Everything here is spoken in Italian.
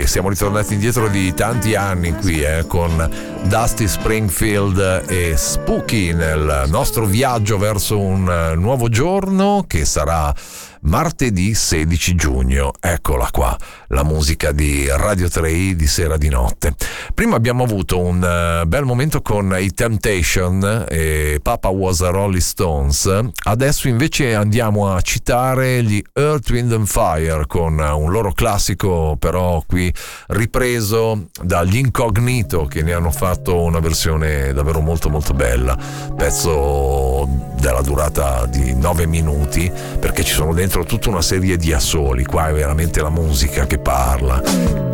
siamo ritornati indietro di tanti anni qui con Dusty Springfield e Spooky nel nostro viaggio verso un nuovo giorno che sarà martedì 16 giugno. Eccola qua, la musica di Radio 3 di sera di notte. Prima abbiamo avuto un bel momento con i Temptation e Papa Was a Rolling Stones. Adesso invece andiamo a citare gli Earth, Wind and Fire con un loro classico, però qui ripreso dagli Incognito, che ne hanno fatto una versione davvero molto molto bella, pezzo della durata di 9 minuti, perché ci sono dentro tutta una serie di assoli. Qua è veramente la musica che parla.